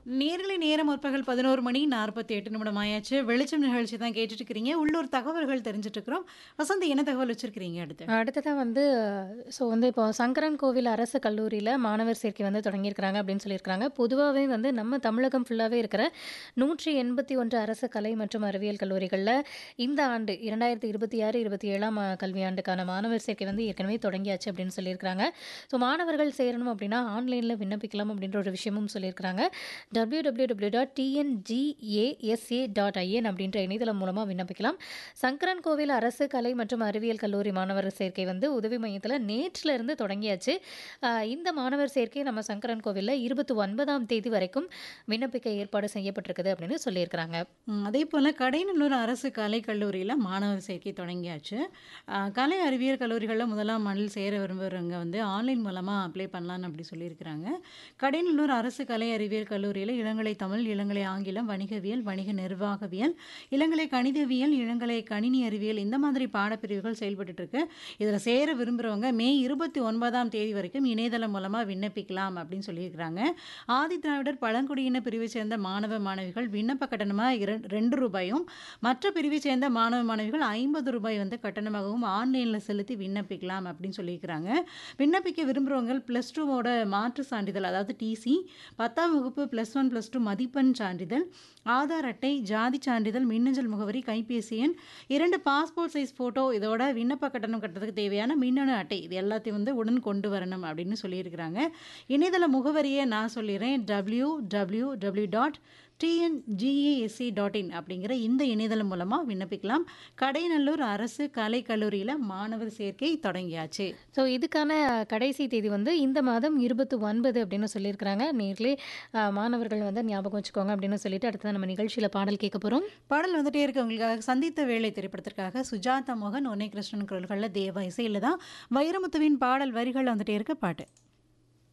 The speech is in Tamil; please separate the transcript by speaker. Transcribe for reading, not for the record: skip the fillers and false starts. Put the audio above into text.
Speaker 1: நேரலை நேரம் முற்பகல் 11 மணி 48 நிமிடம் ஆயாச்சு. வெளிச்சம் நிகழ்ச்சி தான் கேட்டுட்டு இருக்கிறீங்க. உள்ளூர் தகவல்கள் தெரிஞ்சுட்டு இருக்கிறோம். வசந்தி என்ன தகவல் வச்சிருக்கிறீங்க அடுத்து?
Speaker 2: அடுத்ததா வந்து இப்போ சங்கரன் கோவில் அரசு கல்லூரியில மாணவர் சேர்க்கை வந்து தொடங்கியிருக்கிறாங்க அப்படின்னு சொல்லியிருக்கிறாங்க. பொதுவாவே வந்து நம்ம தமிழகம் ஃபுல்லாவே இருக்கிற 181 அரசு கலை மற்றும் அறிவியல் கல்லூரிகள்ல இந்த ஆண்டு 2026, 27ஆம் கல்வியாண்டுக்கான மாணவர் சேர்க்கை வந்து ஏற்கனவே தொடங்கியாச்சு அப்படின்னு சொல்லியிருக்கிறாங்க. மாணவர்கள் சேரணும் அப்படின்னா ஆன்லைன்ல விண்ணப்பிக்கலாம் அப்படின்ற ஒரு விஷயமும் சொல்லியிருக்கிறாங்க. www.tngasa.in அப்படின்ற இணையதளம் மூலமாக விண்ணப்பிக்கலாம். சங்கரன் கோவில் அரசு கலை மற்றும் அறிவியல் கல்லூரி மாணவர் சேர்க்கை வந்து உதவி மையத்தில் நேற்றில் இருந்து தொடங்கியாச்சு. இந்த மாணவர் சேர்க்கை நம்ம சங்கரன் கோவிலில் 29ஆம் தேதி வரைக்கும் விண்ணப்பிக்க ஏற்பாடு செய்யப்பட்டிருக்குது அப்படின்னு சொல்லியிருக்கிறாங்க.
Speaker 1: அதே போல் கடைநல்லூர் அரசு கலை கல்லூரியில் மாணவர் சேர்க்கை தொடங்கியாச்சு. கலை அறிவியல் கல்லூரிகளில் முதலாம் ஆண்டில் சேர விரும்புகிறவங்க வந்து ஆன்லைன் மூலமாக அப்ளை பண்ணலான்னு அப்படி சொல்லியிருக்கிறாங்க. கடைநல்லூர் அரசு கலை அறிவியல் கல்லூரியில் இளங்கலை தமிழ், இளங்கலை ஆங்கிலம், வணிகவியல், வணிக நிர்வாகவியல், இளங்கலை கணிதவியல், இளங்கலை கணினி அறிவியல் இந்த மாதிரி பாடப்பிரிவுகள் செயல்பட்டு இருக்கு. இதில் சேர விரும்புகிறவங்க மே 29ஆம் தேதி வரைக்கும் இணையதளம் மூலமாக விண்ணப்பிக்கலாம் அப்படின்னு சொல்லியிருக்கிறாங்க. ஆதி திராவிடர் பழங்குடியின பிரிவை சேர்ந்த மாணவ மாணவிகள் விண்ணப்ப கட்டணமாக ₹2, மற்ற பிரிவை சேர்ந்த மாணவ மாணவிகள் ₹50 வந்து கட்டணமாகவும் ஆன்லைனில் செலுத்தி விண்ணப்பிக்கலாம் அப்படின்னு சொல்லியிருக்கிறாங்க. விண்ணப்பிக்க விரும்புகிறவங்க +2 மாற்று சான்றிதழ் அதாவது டிசி, 10ஆம் வகுப்பு +1 +2 மதிப்பெண் சான்றிதழ், ஆதார் அட்டை, ஜாதி சான்றிதழ், மின்னஞ்சல் முகவரி, கைபேசி எண், 2 பாஸ்போர்ட் சைஸ் ஃபோட்டோ, இதோட விண்ணப்ப கட்டணம் கட்டுறதுக்கு தேவையான மின்னணு அட்டை இது எல்லாத்தையும் வந்து உடன் கொண்டு வரணும் அப்படின்னு சொல்லியிருக்கிறாங்க. இணையதள முகவரியை நான் சொல்லிடுறேன். www.tngasa.in அப்படிங்கிற இந்த இணையதளம் மூலமாக விண்ணப்பிக்கலாம். கடைநல்லூர் அரசு கலை கல்லூரியில் மாணவர் சேர்க்கை தொடங்கியாச்சு.
Speaker 2: இதுக்கான கடைசி தேதி வந்து இந்த மாதம் 29 அப்படின்னு சொல்லியிருக்கிறாங்க. நேர்லே மாணவர்கள் வந்து ஞாபகம் வச்சுக்கோங்க அப்படின்னு சொல்லிட்டு அடுத்ததான் நம்ம நிகழ்ச்சியில் பாடல் கேட்க போகிறோம்.
Speaker 1: பாடல் வந்துட்டே இருக்கு உங்களுக்காக. சந்தித்த வேளை திரைப்படத்திற்காக சுஜாதா மோகன், ஒன்னே கிருஷ்ணன் குரல்களில், தேவா இசையில் தான் வைரமுத்துவின் பாடல் வரிகள் வந்துட்டே இருக்க பாட்டு.